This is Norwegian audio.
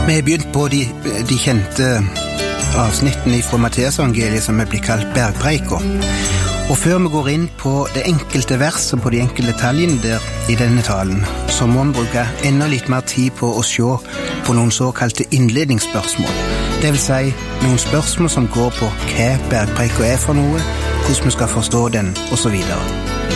Vi har begynt på de kjente avsnittene fra Matteusevangeliet som blir kalt bergpreika. Og før vi går inn på det enkelte vers og på de enkelte detaljene der i denne talen, så må vi bruke enda litt mer tid på å se på noen såkalte innledningsspørsmål. Det vil si noen spørsmål som går på hva bergpreika for noe, hvordan vi skal forstå den, og så videre.